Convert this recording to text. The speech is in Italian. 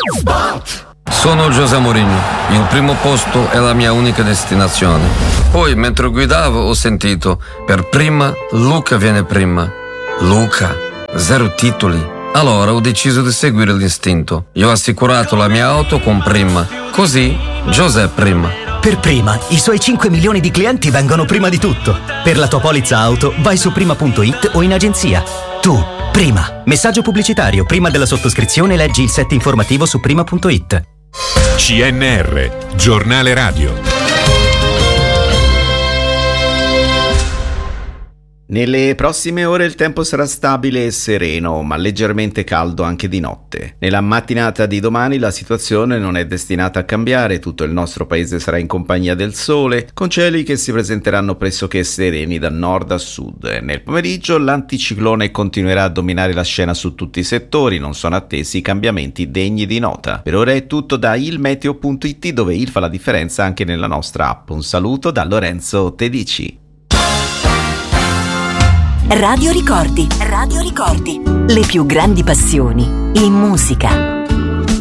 Sono José Mourinho, il primo posto è la mia unica destinazione. Poi mentre guidavo ho sentito, per prima Luca viene prima. Luca, 0 titoli. Allora ho deciso di seguire l'istinto. Io ho assicurato la mia auto con Prima. Così José prima. Per Prima, i suoi 5 milioni di clienti vengono prima di tutto. Per la tua polizza auto vai su prima.it o in agenzia. Tu, Prima. Messaggio pubblicitario. Prima della sottoscrizione leggi il set informativo su prima.it. CNR, giornale radio. Nelle prossime ore il tempo sarà stabile e sereno, ma leggermente caldo anche di notte. Nella mattinata di domani la situazione non è destinata a cambiare, tutto il nostro paese sarà in compagnia del sole, con cieli che si presenteranno pressoché sereni da nord a sud. Nel pomeriggio l'anticiclone continuerà a dominare la scena su tutti i settori, non sono attesi cambiamenti degni di nota. Per ora è tutto da ilmeteo.it, dove il fa la differenza anche nella nostra app. Un saluto da Lorenzo Tedici. Radio Ricordi. Le più grandi passioni in musica.